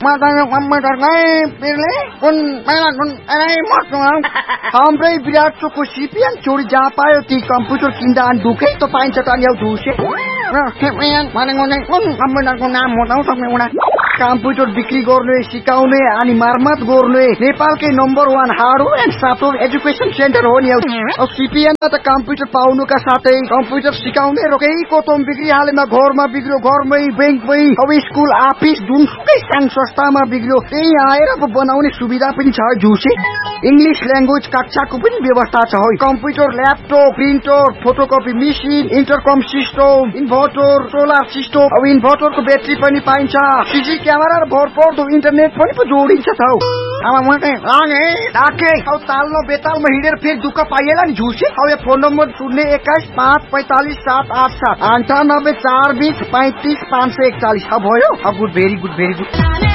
हाम्रै विराट चोकको सिपिएन चोरी जहाँ पायो ती कम्प्युटर किन्दा अनि ढुकै त पाइन्छ त नि झुसे कम्प्युटरको नाम बताउ सक्ने कम्प्युटर बिक्री गर्ने सिकाउने अनि मर्मत गर्ने नेपालकै number 1 hardware and software education centre हो नि सिपिएनमा त कम्प्युटर पाउनुका साथै कम्प्युटर सिकाउने रोकै कोतम बिक्री हालेमा घरमा बिग्रियो घरमै बैंकमै अब स्कुल अफिस जुनसुकै सानो संस्थामा बिग्रियो त्यही आएर बनाउने सुविधा पनि छ झुसे इंग्लिश ल्याङ्ग्वेज कक्षाको पनि व्यवस्था छ हो computer laptop printer photocopy machine इन्टरकम system inverter solar system अब इन्भर्टरको ब्याट्री पनि पाइन्छ सीसी क्यामेरा र भरपर्दो इन्टरनेट पनि जोडिन्छ त हौ तालमा बेतालमा हिँडेर फेरि दुःख पाइएला नि झुसे अब यो फोन नम्बर 021545787 9842453541 भयो गुड भेरी गुड